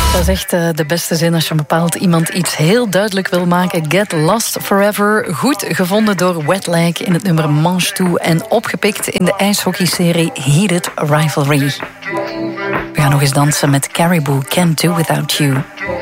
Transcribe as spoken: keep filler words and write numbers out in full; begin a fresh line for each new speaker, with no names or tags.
Dat is echt uh, de beste zin als je bepaalt iemand iets heel duidelijk wil maken. Get Lost Forever. Goed gevonden door Wet Leg in het nummer Manche Toe en opgepikt in de ijshockeyserie Heated Rivalry. We gaan nog eens dansen met Caribou, Can't Do Without You.